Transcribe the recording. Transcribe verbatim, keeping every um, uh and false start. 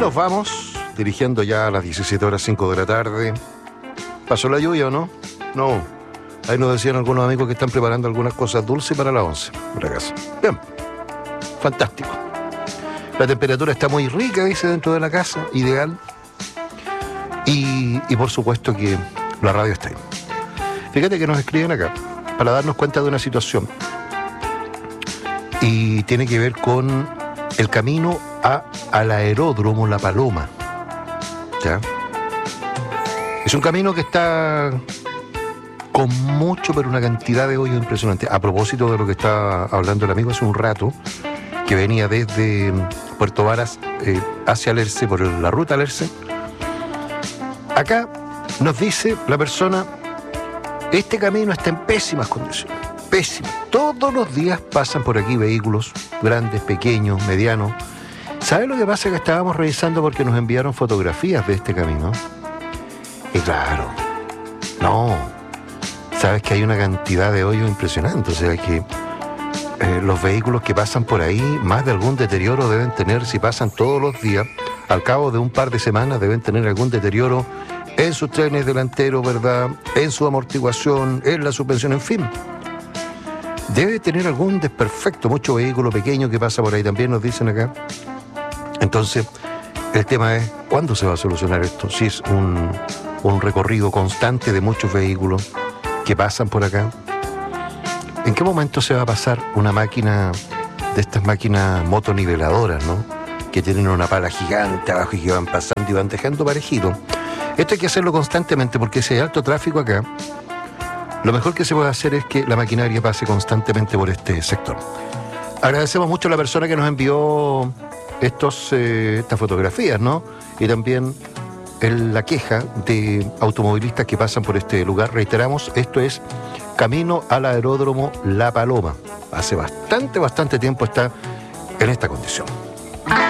nos vamos, dirigiendo ya a las diecisiete horas cinco de la tarde. ¿Pasó la lluvia o no? No. Ahí nos decían algunos amigos que están preparando algunas cosas dulces para las once, por acaso. Bien. Fantástico. La temperatura está muy rica, dice, dentro de la casa. Ideal. Y, y por supuesto que la radio está ahí. Fíjate que nos escriben acá para darnos cuenta de una situación. Y tiene que ver con el camino a, al aeródromo La Paloma. ¿Ya? Es un camino que está con mucho, pero una cantidad de hoyos impresionante. A propósito de lo que estaba hablando el amigo hace un rato, que venía desde Puerto Varas eh, hacia Alerce, por la ruta Alerce. Acá nos dice la persona, este camino está en pésimas condiciones, pésimas. Todos los días pasan por aquí vehículos, grandes, pequeños, medianos. ¿Sabes lo que pasa? Que estábamos revisando porque nos enviaron fotografías de este camino. Y claro, no, sabes que hay una cantidad de hoyos impresionante, o sea que eh, los vehículos que pasan por ahí, más de algún deterioro deben tener, si pasan todos los días, al cabo de un par de semanas deben tener algún deterioro en sus trenes delanteros, ¿verdad? En su amortiguación, en la suspensión, en fin. Debe tener algún desperfecto, mucho vehículo pequeño que pasa por ahí también, nos dicen acá. Entonces, el tema es, ¿cuándo se va a solucionar esto? Si es un, un recorrido constante de muchos vehículos que pasan por acá, ¿en qué momento se va a pasar una máquina de estas máquinas motoniveladoras, ¿no? Que tienen una pala gigante abajo y que van pasando y van dejando parejito? Esto hay que hacerlo constantemente porque si hay alto tráfico acá, lo mejor que se puede hacer es que la maquinaria pase constantemente por este sector. Agradecemos mucho a la persona que nos envió estos, eh, estas fotografías, ¿no? Y también el, la queja de automovilistas que pasan por este lugar. Reiteramos, esto es camino al aeródromo La Paloma. Hace bastante, bastante tiempo está en esta condición.